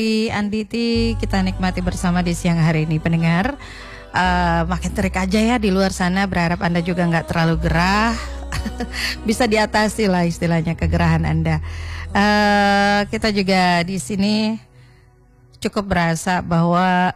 Anditi kita nikmati bersama di siang hari ini pendengar. Makin terik aja ya di luar sana, berharap Anda juga nggak terlalu gerah. Bisa diatasi lah istilahnya kegerahan Anda. Kita juga di sini cukup berasa bahwa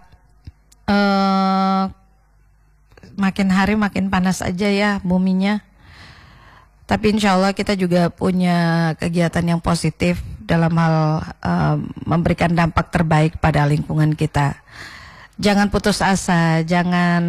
makin hari makin panas aja ya buminya. Tapi insya Allah kita juga punya kegiatan yang positif dalam hal memberikan dampak terbaik pada lingkungan kita. Jangan putus asa, jangan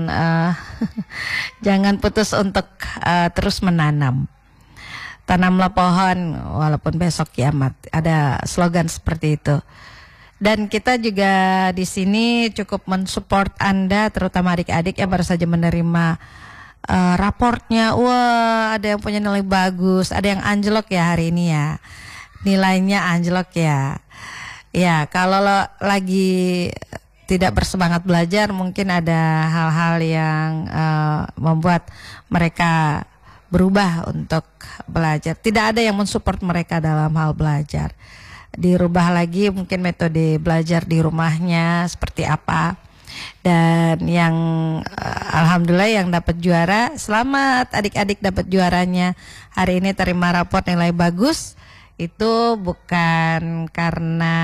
jangan putus untuk terus menanam. Tanamlah pohon walaupun besok kiamat. Ada slogan seperti itu. Dan kita juga di sini cukup mensupport Anda, terutama adik-adik yang baru saja menerima raportnya. Wah, ada yang punya nilai bagus, ada yang anjlok ya hari ini ya. Nilainya anjlok ya. Ya, kalau lagi tidak bersemangat belajar, mungkin ada hal-hal yang membuat mereka berubah untuk belajar. Tidak ada yang mensupport mereka dalam hal belajar. Dirubah lagi mungkin metode belajar di rumahnya seperti apa. Dan yang alhamdulillah yang dapat juara, selamat adik-adik dapat juaranya. Hari ini terima raport nilai bagus. Itu bukan karena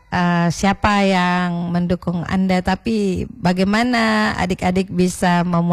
siapa yang mendukung Anda, tapi bagaimana adik-adik bisa